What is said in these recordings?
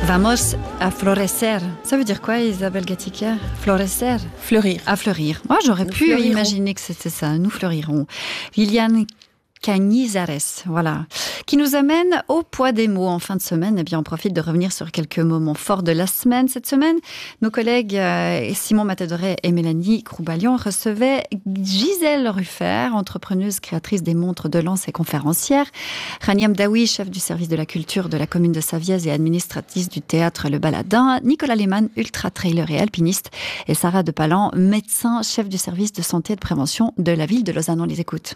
Vamos a florecer. Ça veut dire quoi, Isabelle Gatica? Florecer? Fleurir. À fleurir. Moi, j'aurais pu imaginer que c'était ça. Nous fleurirons. Liliane Canizares, voilà, qui nous amène au poids des mots en fin de semaine. Eh bien, on profite de revenir sur quelques moments forts de la semaine. Cette semaine, nos collègues Simon Matadoret et Mélanie Croubalion recevaient Gisèle Ruffert, entrepreneuse, créatrice des montres de Lens et conférencière, Rania Mdaoui, chef du service de la culture de la commune de Savièse et administratrice du théâtre Le Baladin, Nicolas Lehmann, ultra-trailer et alpiniste, et Sarah Depalan, médecin, chef du service de santé et de prévention de la ville de Lausanne. On les écoute.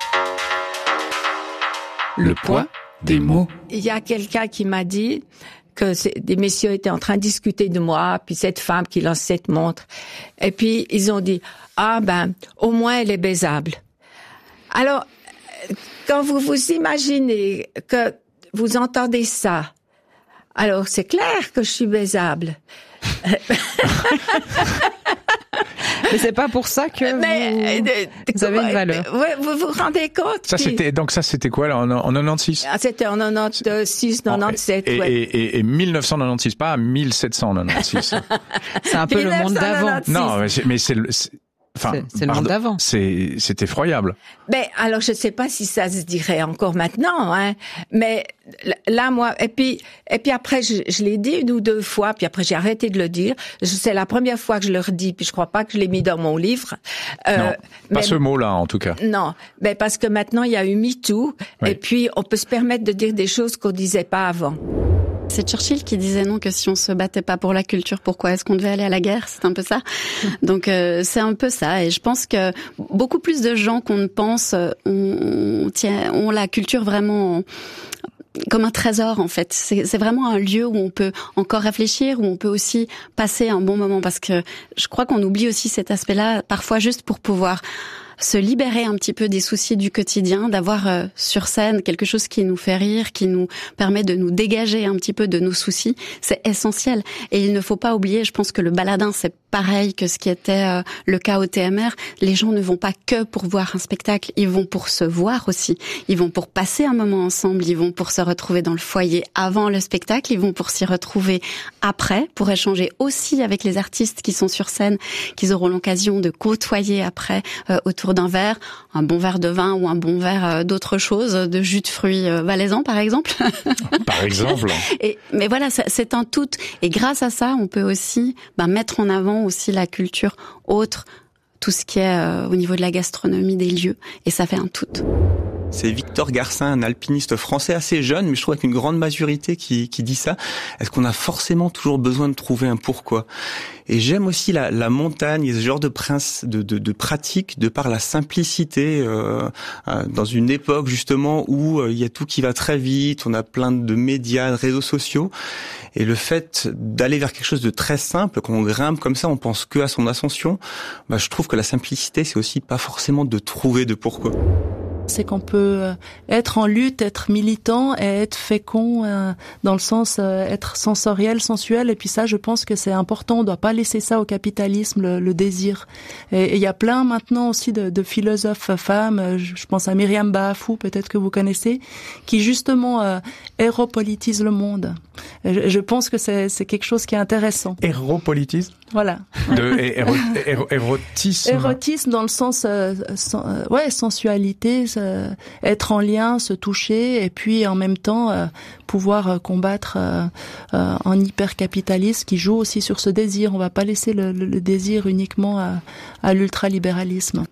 Le poids des mots. Il y a quelqu'un qui m'a dit que des messieurs étaient en train de discuter de moi, puis cette femme qui lance cette montre. Et puis, ils ont dit, au moins elle est baisable. Alors, quand vous vous imaginez que vous entendez ça, alors c'est clair que je suis baisable. Mais c'est pas pour ça que vous avez une valeur. Vous vous rendez compte? Ça c'était quoi là, en 96? C'était en 96, 97. Et 1996, pas 1796. C'est un peu le monde d'avant. Non, mais c'est le monde d'avant. C'est effroyable. Alors je sais pas si ça se dirait encore maintenant, hein. Mais là, moi, et puis après, je l'ai dit une ou deux fois, puis après j'ai arrêté de le dire. C'est la première fois que je le redis, puis je crois pas que je l'ai mis dans mon livre. Non, pas ce mot-là, en tout cas. Non, parce que maintenant il y a eu MeToo, oui. Et puis on peut se permettre de dire des choses qu'on disait pas avant. C'est Churchill qui disait non, que si on se battait pas pour la culture, pourquoi est-ce qu'on devait aller à la guerre? C'est un peu ça. Donc c'est un peu ça. Et je pense que beaucoup plus de gens qu'on ne pense ont la culture vraiment comme un trésor, en fait. C'est vraiment un lieu où on peut encore réfléchir, où on peut aussi passer un bon moment, parce que je crois qu'on oublie aussi cet aspect-là, parfois juste pour pouvoir se libérer un petit peu des soucis du quotidien, d'avoir sur scène quelque chose qui nous fait rire, qui nous permet de nous dégager un petit peu de nos soucis, c'est essentiel. Et il ne faut pas oublier, je pense que le Baladin, c'est pareil que ce qui était le cas au TMR. Les gens ne vont pas que pour voir un spectacle, ils vont pour se voir aussi. Ils vont pour passer un moment ensemble, ils vont pour se retrouver dans le foyer avant le spectacle, ils vont pour s'y retrouver après, pour échanger aussi avec les artistes qui sont sur scène, qu'ils auront l'occasion de côtoyer après autour d'un verre, un bon verre de vin ou un bon verre d'autre chose, de jus de fruits valaisans par exemple. Par exemple. Mais voilà, c'est un tout. Et grâce à ça, on peut aussi mettre en avant aussi la culture autre, tout ce qui est au niveau de la gastronomie des lieux. Et ça fait un tout. C'est Victor Garcin, un alpiniste français assez jeune, mais je trouve avec une grande maturité qui dit ça. Est-ce qu'on a forcément toujours besoin de trouver un pourquoi? Et j'aime aussi la montagne et ce genre de pratique de par la simplicité dans une époque justement où il y a tout qui va très vite, on a plein de médias, de réseaux sociaux, et le fait d'aller vers quelque chose de très simple, quand on grimpe comme ça, on pense que à son ascension. Je trouve que la simplicité, c'est aussi pas forcément de trouver de pourquoi. C'est qu'on peut être en lutte, être militant et être fécond dans le sens être sensoriel, sensuel. Et puis ça, je pense que c'est important. On doit pas laisser ça au capitalisme, le désir. Et il y a plein maintenant aussi de philosophes femmes. Je pense à Myriam Bafou, peut-être que vous connaissez, qui justement héropolitise le monde. Je pense que c'est quelque chose qui est intéressant. Héropolitise? Voilà. Érotisme. Érotisme dans le sens sensualité, être en lien, se toucher, et puis en même temps pouvoir combattre un hypercapitalisme qui joue aussi sur ce désir. On va pas laisser le désir uniquement à l'ultralibéralisme.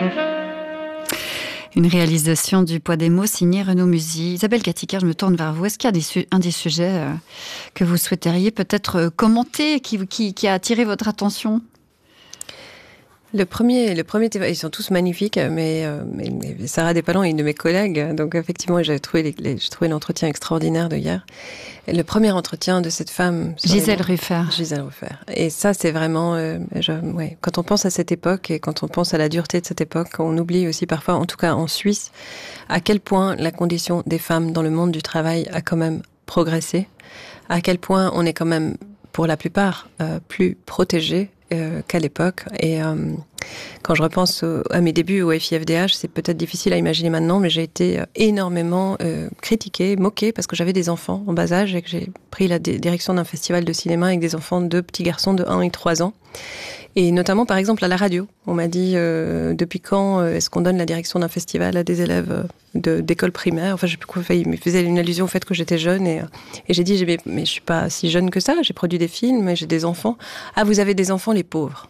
Une réalisation du poids des mots signée Renaud Musy. Isabelle Gatica, je me tourne vers vous. Est-ce qu'il y a un des sujets que vous souhaiteriez peut-être commenter, qui a attiré votre attention? Le premier, ils sont tous magnifiques, mais Sarah Depalan est une de mes collègues, donc effectivement, j'ai trouvé l'entretien extraordinaire de hier. Et le premier entretien de cette femme, Gisèle Ruffert. Et ça, c'est vraiment, quand on pense à cette époque et quand on pense à la dureté de cette époque, on oublie aussi parfois, en tout cas en Suisse, à quel point la condition des femmes dans le monde du travail a quand même progressé, à quel point on est quand même, pour la plupart, plus protégés. qu'à l'époque. Et quand je repense à mes débuts au FIFDH, c'est peut-être difficile à imaginer maintenant, mais j'ai été énormément critiquée, moquée, parce que j'avais des enfants en bas âge et que j'ai pris la direction d'un festival de cinéma avec des enfants, 2 petits garçons de 1 et 3 ans. Et notamment, par exemple, à la radio. On m'a dit, depuis quand est-ce qu'on donne la direction d'un festival à des élèves d'école primaire? Enfin, je sais plus quoi. Il me faisait une allusion au fait que j'étais jeune. Et j'ai dit, mais je suis pas si jeune que ça. J'ai produit des films et j'ai des enfants. Ah, vous avez des enfants, les pauvres.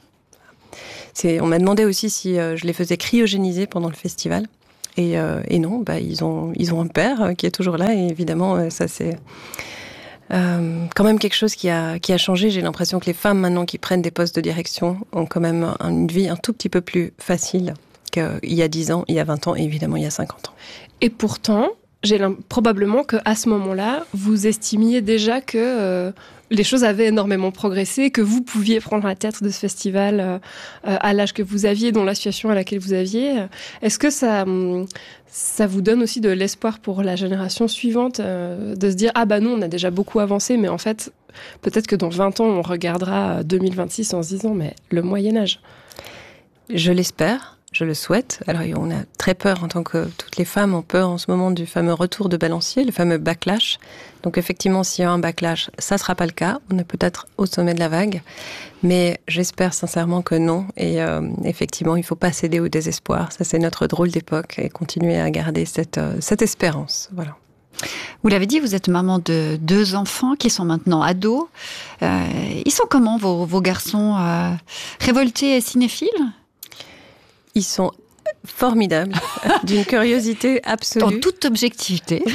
On m'a demandé aussi si je les faisais cryogéniser pendant le festival. Et non, ils ont un père qui est toujours là. Et évidemment, ça c'est... quand même quelque chose qui a changé. J'ai l'impression que les femmes maintenant qui prennent des postes de direction ont quand même une vie un tout petit peu plus facile qu'il y a 10 ans, il y a 20 ans et évidemment il y a 50 ans. Et pourtant, probablement qu'à ce moment-là, vous estimiez déjà que les choses avaient énormément progressé, que vous pouviez prendre la tête de ce festival à l'âge que vous aviez, dans la situation à laquelle vous aviez. Est-ce que ça vous donne aussi de l'espoir pour la génération suivante, de se dire « Ah bah nous, on a déjà beaucoup avancé, mais en fait, peut-être que dans 20 ans, on regardera 2026 en se disant « Mais le Moyen-Âge ». Je l'espère, je le souhaite. Alors on a très peur, en tant que toutes les femmes ont peur en ce moment du fameux retour de balancier, le fameux backlash. Donc effectivement, s'il y a un backlash, ça ne sera pas le cas. On est peut-être au sommet de la vague. Mais j'espère sincèrement que non. Et effectivement, il ne faut pas céder au désespoir. Ça, c'est notre drôle d'époque. Et continuer à garder cette espérance. Voilà. Vous l'avez dit, vous êtes maman de 2 enfants qui sont maintenant ados. Ils sont comment, vos garçons? Révoltés et cinéphiles? Ils sont formidables, d'une curiosité absolue. En toute objectivité.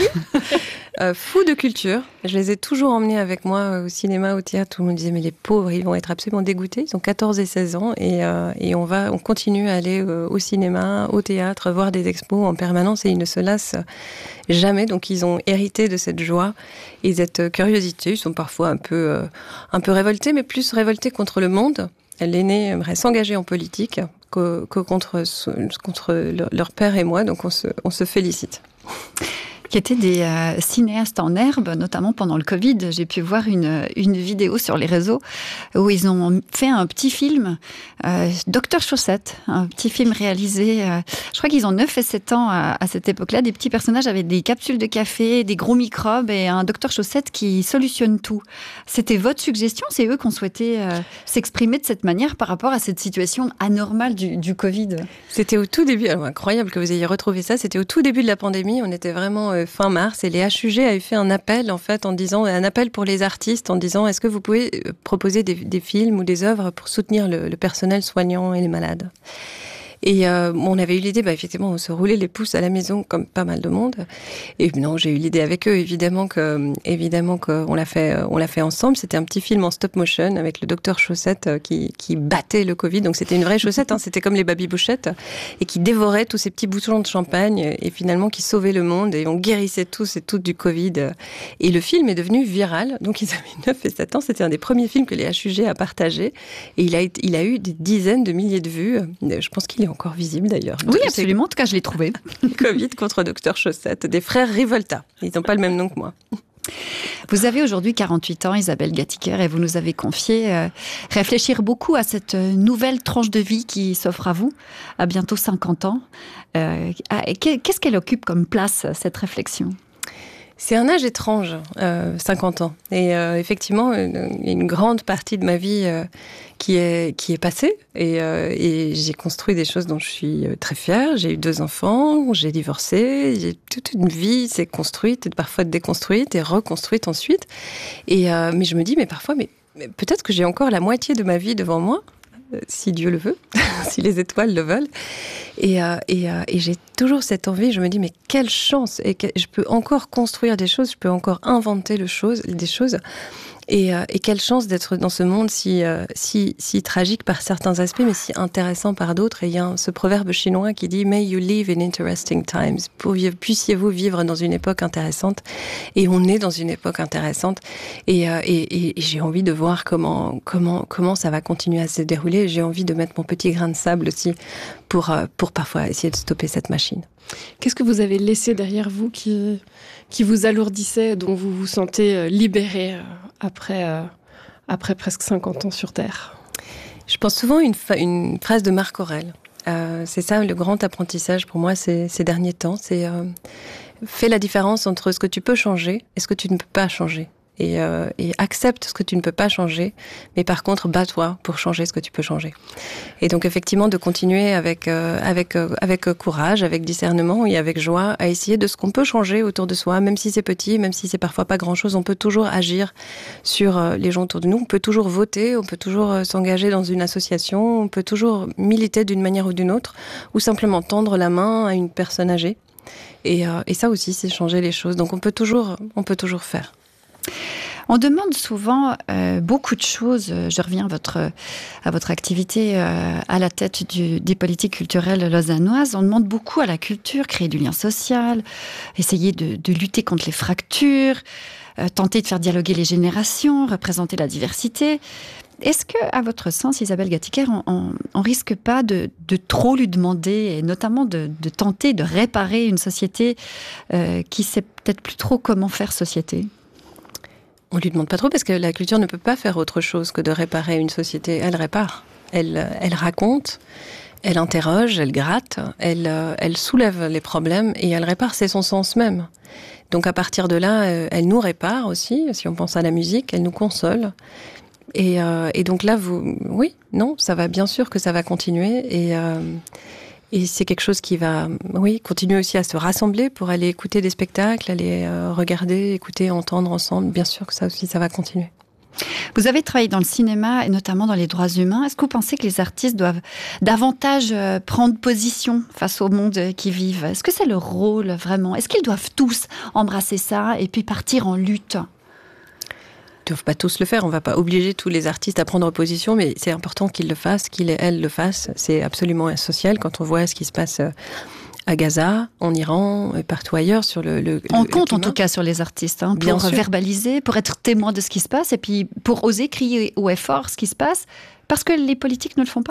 Fous de culture. Je les ai toujours emmenés avec moi au cinéma, au théâtre. Tout le monde disait, mais les pauvres, ils vont être absolument dégoûtés. Ils ont 14 et 16 ans et on continue à aller au cinéma, au théâtre, voir des expos en permanence et ils ne se lassent jamais. Donc ils ont hérité de cette joie et cette curiosité. Ils sont parfois un peu révoltés, mais plus révoltés contre le monde. L'aîné aimerait s'engager en politique que contre leur père et moi, donc on se félicite. Qui étaient des cinéastes en herbe, notamment pendant le Covid. J'ai pu voir une vidéo sur les réseaux où ils ont fait un petit film, Docteur Chaussette, un petit film réalisé, je crois qu'ils ont 9 et 7 ans à cette époque-là, des petits personnages avec des capsules de café, des gros microbes et un Docteur Chaussette qui solutionne tout. C'était votre suggestion? C'est eux qui ont souhaité s'exprimer de cette manière par rapport à cette situation anormale du Covid? C'était au tout début, alors incroyable que vous ayez retrouvé ça, c'était au tout début de la pandémie, on était vraiment fin mars et les HUG avaient fait un appel en fait un appel pour les artistes en disant est-ce que vous pouvez proposer des films ou des œuvres pour soutenir le personnel soignant et les malades. Et on avait eu l'idée, effectivement, on se roulait les pouces à la maison comme pas mal de monde. Et non, j'ai eu l'idée avec eux, évidemment qu'on l'a fait ensemble. C'était un petit film en stop motion avec le docteur Chaussette qui battait le Covid. Donc c'était une vraie chaussette, c'était comme les babybouchettes et qui dévorait tous ces petits bouchons de champagne et finalement qui sauvait le monde et on guérissait tous et toutes du Covid. Et le film est devenu viral. Donc ils avaient 9 et 7 ans. C'était un des premiers films que les HUG a partagé et il a eu des dizaines de milliers de vues. Je pense qu'il est encore visible d'ailleurs. Oui, absolument. En tout cas, je l'ai trouvé. Covid contre Docteur Chaussette, des frères Rivolta. Ils n'ont pas le même nom que moi. Vous avez aujourd'hui 48 ans, Isabelle Gattiker, et vous nous avez confié réfléchir beaucoup à cette nouvelle tranche de vie qui s'offre à vous, à bientôt 50 ans. Qu'est-ce qu'elle occupe comme place, cette réflexion ? C'est un âge étrange, 50 ans. Et effectivement, une grande partie de ma vie qui est passée. Et j'ai construit des choses dont je suis très fière. J'ai eu 2 enfants, j'ai divorcé. J'ai toute une vie s'est construite, et parfois déconstruite et reconstruite ensuite. Mais je me dis, mais parfois, mais peut-être que j'ai encore la moitié de ma vie devant moi. Si Dieu le veut, si les étoiles le veulent. Et j'ai toujours cette envie, je me dis, mais quelle chance! Et je peux encore construire des choses, je peux encore inventer des choses. Et quelle chance d'être dans ce monde si tragique par certains aspects, mais si intéressant par d'autres. Et il y a ce proverbe chinois qui dit « May you live in interesting times ». Puissiez-vous vivre dans une époque intéressante. Et on est dans une époque intéressante. Et j'ai envie de voir comment ça va continuer à se dérouler. J'ai envie de mettre mon petit grain de sable aussi pour parfois essayer de stopper cette machine. Qu'est-ce que vous avez laissé derrière vous qui vous alourdissait, dont vous vous sentez libéré après presque 50 ans sur Terre ? Je pense souvent à une phrase de Marc Aurèle. C'est ça le grand apprentissage pour moi ces derniers temps. C'est fais la différence entre ce que tu peux changer et ce que tu ne peux pas changer. Et accepte ce que tu ne peux pas changer, mais par contre, bats-toi pour changer ce que tu peux changer. Et donc, effectivement, de continuer avec courage, avec discernement et avec joie, à essayer de ce qu'on peut changer autour de soi, même si c'est petit, même si c'est parfois pas grand-chose, on peut toujours agir sur les gens autour de nous, on peut toujours voter, on peut toujours s'engager dans une association, on peut toujours militer d'une manière ou d'une autre, ou simplement tendre la main à une personne âgée. Et ça aussi, c'est changer les choses. Donc, on peut toujours faire. On demande souvent beaucoup de choses. Je reviens à votre activité à la tête des politiques culturelles lausannoises. On demande beaucoup à la culture, créer du lien social, essayer de lutter contre les fractures, tenter de faire dialoguer les générations, représenter la diversité. Est-ce que, à votre sens, Isabelle Gatiker, on risque pas de trop lui demander, et notamment de tenter de réparer une société qui sait peut-être plus trop comment faire société ? On lui demande pas trop parce que la culture ne peut pas faire autre chose que de réparer une société. Elle répare, elle raconte, elle interroge, elle gratte, elle soulève les problèmes et elle répare, c'est son sens même. Donc à partir de là, elle nous répare aussi, si on pense à la musique, elle nous console. Et donc là, ça va bien sûr que ça va continuer et c'est quelque chose qui va, continuer aussi à se rassembler pour aller écouter des spectacles, aller regarder, écouter, entendre ensemble. Bien sûr que ça aussi, ça va continuer. Vous avez travaillé dans le cinéma et notamment dans les droits humains. Est-ce que vous pensez que les artistes doivent davantage prendre position face au monde qu'ils vivent ? Est-ce que c'est leur rôle vraiment ? Est-ce qu'ils doivent tous embrasser ça et puis partir en lutte ? Ils ne doivent pas tous le faire, on ne va pas obliger tous les artistes à prendre position, mais c'est important qu'ils le fassent, qu'ils et elles le fassent. C'est absolument essentiel quand on voit ce qui se passe à Gaza, en Iran, et partout ailleurs sur le On compte en tout cas sur les artistes, pour verbaliser, pour être témoin de ce qui se passe, et puis pour oser crier haut et fort ce qui se passe, parce que les politiques ne le font pas ?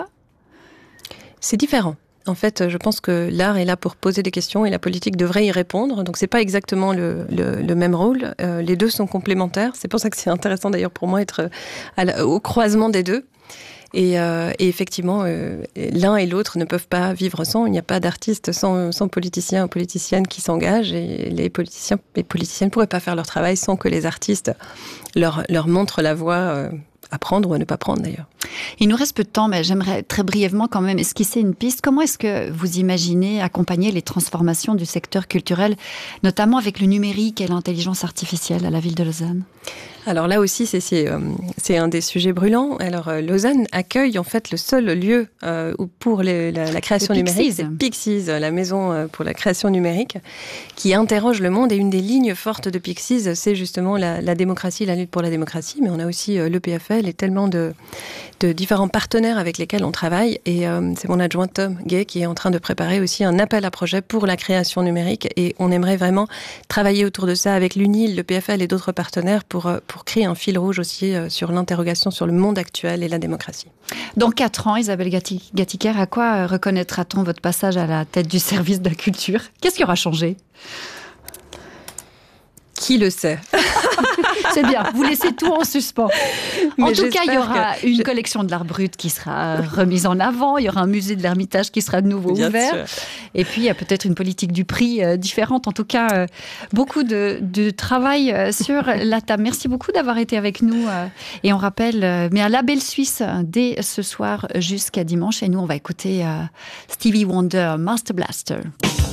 C'est différent. En fait, je pense que l'art est là pour poser des questions et la politique devrait y répondre. Donc, c'est pas exactement le même rôle. Les deux sont complémentaires. C'est pour ça que c'est intéressant d'ailleurs pour moi d'être au croisement des deux. Et effectivement, l'un et l'autre ne peuvent pas vivre sans. Il n'y a pas d'artistes sans politiciens ou politiciennes qui s'engagent. Et les politiciens et politiciennes ne pourraient pas faire leur travail sans que les artistes leur montrent la voie à prendre ou à ne pas prendre d'ailleurs. Il nous reste peu de temps, mais j'aimerais très brièvement quand même esquisser une piste. Comment est-ce que vous imaginez accompagner les transformations du secteur culturel, notamment avec le numérique et l'intelligence artificielle à la ville de Lausanne ? Alors là aussi, c'est un des sujets brûlants. Alors Lausanne accueille en fait le seul lieu pour la création numérique, c'est Pixies, la maison pour la création numérique, qui interroge le monde. Et une des lignes fortes de Pixies, c'est justement la démocratie, la lutte pour la démocratie. Mais on a aussi l'EPFL et tellement de différents partenaires avec lesquels on travaille. Et c'est mon adjoint Tom Gay qui est en train de préparer aussi un appel à projet pour la création numérique. Et on aimerait vraiment travailler autour de ça avec l'UNIL, l'EPFL et d'autres partenaires pour créer un fil rouge aussi sur l'interrogation sur le monde actuel et la démocratie. Dans 4 ans, Isabelle Gatiker, à quoi reconnaîtra-t-on votre passage à la tête du service de la culture ? Qu'est-ce qui aura changé ? Qui le sait ? C'est bien, vous laissez tout en suspens. En tout cas, il y aura une collection de l'art brut qui sera remise en avant, il y aura un musée de l'Ermitage qui sera de nouveau ouvert, et puis il y a peut-être une politique du prix différente. En tout cas, beaucoup de travail sur la table. Merci beaucoup d'avoir été avec nous. Et on rappelle, mais un label suisse dès ce soir jusqu'à dimanche. Et nous, on va écouter Stevie Wonder, Master Blaster.